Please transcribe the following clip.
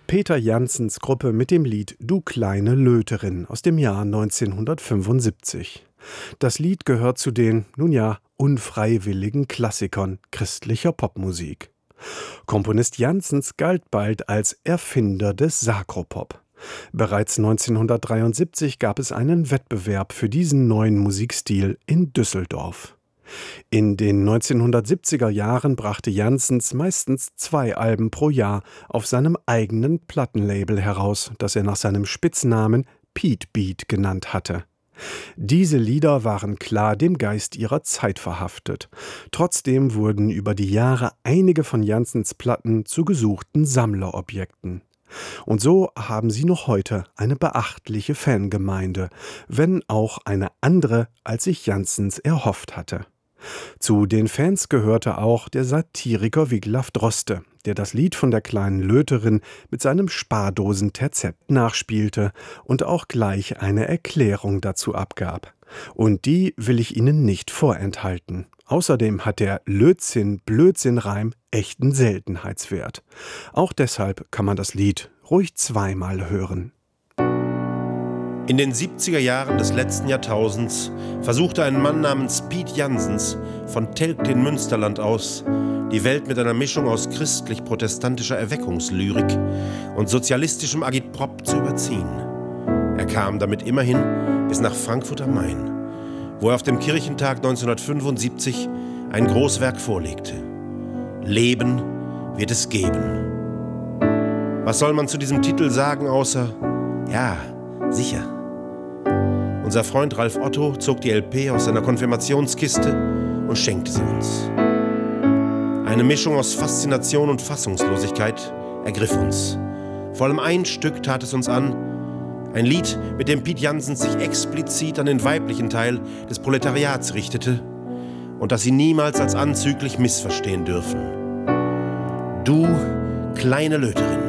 Peter Janssens Gruppe mit dem Lied »Du kleine Löterin« aus dem Jahr 1975. Das Lied gehört zu den, unfreiwilligen Klassikern christlicher Popmusik. Komponist Janssens galt bald als Erfinder des Sakropop. Bereits 1973 gab es einen Wettbewerb für diesen neuen Musikstil in Düsseldorf. In den 1970er Jahren brachte Janssens meistens 2 Alben pro Jahr auf seinem eigenen Plattenlabel heraus, das er nach seinem Spitznamen Pete Beat genannt hatte. Diese Lieder waren klar dem Geist ihrer Zeit verhaftet. Trotzdem wurden über die Jahre einige von Janssens Platten zu gesuchten Sammlerobjekten. Und so haben sie noch heute eine beachtliche Fangemeinde, wenn auch eine andere, als sich Janssens erhofft hatte. Zu den Fans gehörte auch der Satiriker Wiglaf Droste, der das Lied von der kleinen Löterin mit seinem Spardosenterzett nachspielte und auch gleich eine Erklärung dazu abgab. Und die will ich Ihnen nicht vorenthalten. Außerdem hat der Lötzinn-Blödsinn-Reim echten Seltenheitswert. Auch deshalb kann man das Lied ruhig zweimal hören. In den 70er Jahren des letzten Jahrtausends versuchte ein Mann namens Piet Janssens von Telgte in Münsterland aus, die Welt mit einer Mischung aus christlich-protestantischer Erweckungslyrik und sozialistischem Agitprop zu überziehen. Er kam damit immerhin bis nach Frankfurt am Main, wo er auf dem Kirchentag 1975 ein Großwerk vorlegte. Leben wird es geben. Was soll man zu diesem Titel sagen, außer ja, sicher. Unser Freund Ralf Otto zog die LP aus seiner Konfirmationskiste und schenkte sie uns. Eine Mischung aus Faszination und Fassungslosigkeit ergriff uns. Vor allem ein Stück tat es uns an, ein Lied, mit dem Piet Janssens sich explizit an den weiblichen Teil des Proletariats richtete und das sie niemals als anzüglich missverstehen dürfen. Du kleine Löterin.